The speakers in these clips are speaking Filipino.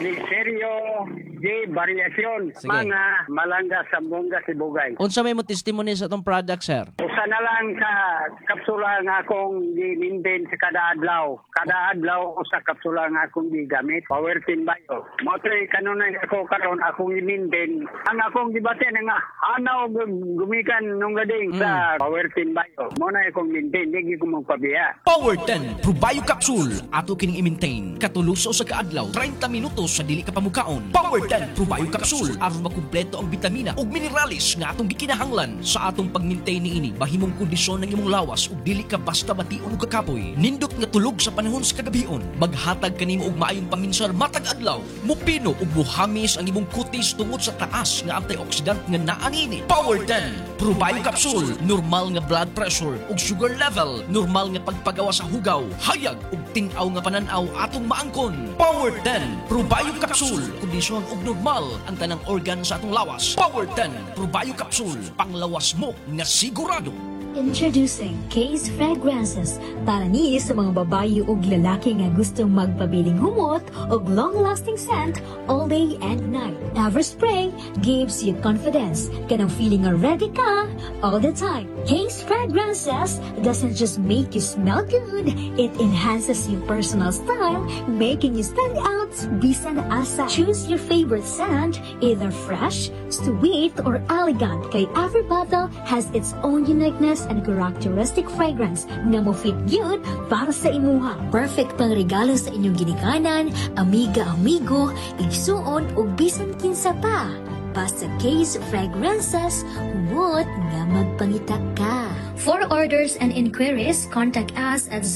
Liserio J. Variasyon, Sige. mga Malanga, Sambonga, Sibugay. Unsa may mo testimony sa itong product, sir? Usa na lang ka kapsula nga akong gi-maintain sa kada adlaw. Kada adlaw usa kapsula nga akong gigamit. Power Team Bio. Motoy kanunay ako karon akong i-maintain. Ang akong gibaten nga anaw gumikan nung gading sa Power Team Bio. Mo na akong maintain, di ko magpabiya. Power 10 Probio Capsule ato kining i-maintain katuluso sa kaadlaw 30 minutos sa dili ka pamukaon. Power 10 Probio Capsule aron makumpleto ang bitamina ug mineralis nga atong gikinahanglan sa atong pag-maintain niini bahimong kondisyon ng imong lawas ug dili ka basta bation ug kakapoy. Nindot nga tulog sa panahon sa kagabion maghatag kanimo og maayong paminsar matag adlaw. Mupino ug buhamis ang imong kutis tungod sa taas nga antioxidant nga naa niini. Power 10 Probio Capsule normal nga blood pressure ug sugar level, normal nga pagpagawa sa hugaw, hayag ug tin-aw nga pananaw atong maangkon. Power 10 Probio Capsule kondisyon ug normal ang tanang organ sa atong lawas. Power 10 Probio Capsule panglawas mo nga sigurado. Introducing Case Fragrances para ni sa mga babayi ug lalaki nga gustong magpabiling humot ug long-lasting scent all day and night. Everspray gives you confidence, kanang feeling nga ready ka all the time. Case Fragrances doesn't just make you smell good, it enhances your personal style, making you stand out bisan asa. Choose your favorite scent, either fresh, sweet, or elegant, kay every bottle has its own uniqueness and characteristic fragrance nga mo fit good para sa imuha. Perfect pang regalo sa inyong ginikanan, amiga-amigo, igsuon o bisan kinsa pa. Basta Case Fragrances, humot nga magpangita ka. For orders and inquiries, contact us at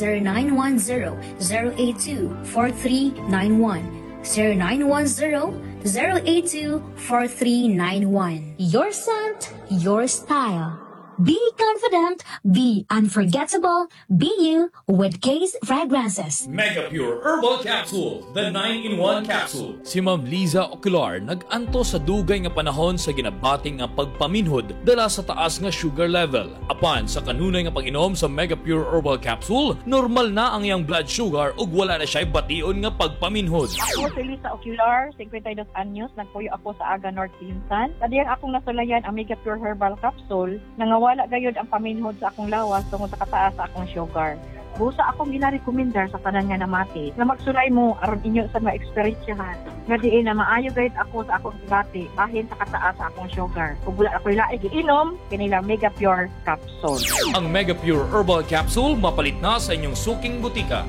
0910-082-4391. 0910-082-4391. Your scent, your style. Be confident, be unforgettable, be you with Case Fragrances. Mega Pure Herbal Capsule, the 9-in-1 capsule. Si Ma'am Liza Ocular nag-anto sa dugay nga panahon sa ginabating nga pagpaminhod dala sa taas nga sugar level. Apan sa kanunay nga pag-inom sa Mega Pure Herbal Capsule, normal na ang iyang blood sugar ug wala na siya bation nga pagpaminhod. Ako si Liza Ocular, 52 anyos, nagpuyo ako sa Aga North Pinsan. Kadiyang akong nasulayan ang Mega Pure Herbal Capsule, wala gayud ang paminhod sa akong lawas tungod sa kataas sa akong sugar. Busa akong gina-recommendar sa tanan nga namati na magsulay mo aron inyo sa ma-experiensyahan. Nga diin na maayo gayud ako sa akong gibati bahin sa kataas sa akong sugar. Ug wala ako'y laig giinom kanilang Mega Pure Capsule. Ang Mega Pure Herbal Capsule mapalit na sa inyong suking butika.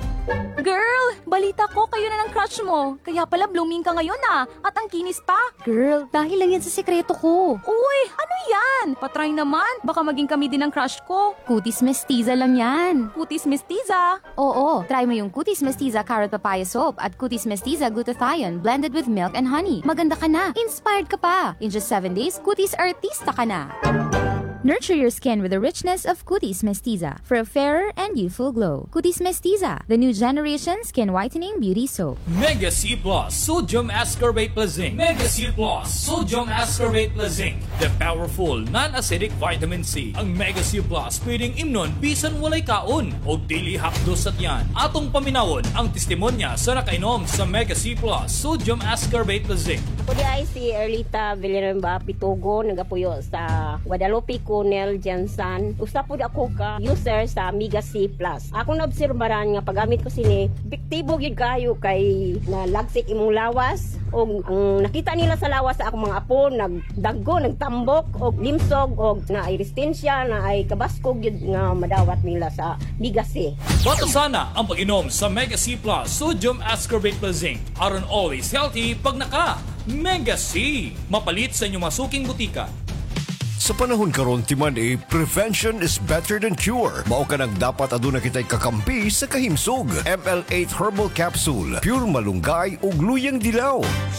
Girl, balita ko kayo na ng crush mo. Kaya pala blooming ka ngayon at ang kinis pa. Girl, dahil lang yan sa sekreto ko. Uy, ano yan? Patry naman, baka maging kami din ang crush ko. Cutis Mestiza lang yan. Cutis Mestiza? Oo, try mo yung Cutis Mestiza Carrot Papaya Soap at Cutis Mestiza Glutathione blended with milk and honey. Maganda ka na, inspired ka pa. In just 7 days, Cutis Artista ka na. Nurture your skin with the richness of Cutis Mestiza for a fairer and youthful glow. Cutis Mestiza, the new generation skin whitening beauty soap. Mega C Plus Sodium Ascorbate Plus Zinc. Mega C Plus Sodium Ascorbate Plus Zinc. The powerful non-acidic vitamin C. Ang Mega C Plus pwedeng imnon bisan walay kaon o dili hapdos at yan. Atong paminawon ang testimonya sa nakainom sa Mega C Plus Sodium Ascorbate Plus Zinc. Ako di ay si Erlita Villanueva Pitugo, nagapuyo sa Guadalupe Cornell Jansan. Usa po ako ka user sa Mega C Plus. Ako naobserbaran nga paggamit ko sini, epektibo gyud kayo kay nalagsik imong lawas og ang nakita nila sa lawas sa akong mga apo nagdaggo, nagtambok og limsog og na ay resistensya na ay kabaskog gyud nga madawat nila sa Mega C. Bata sana ang pag-inom sa Mega C Plus Sodium Ascorbate Plus Zinc aron always healthy pag naka Mega C. Mapalit sa inyong masuking butika. Sa panahon karon timan prevention is better than cure. Mao ka nang dapat aduna kitay kakampi sa kahimsog. ML8 Herbal Capsule, pure malunggay ug luyang dilaw.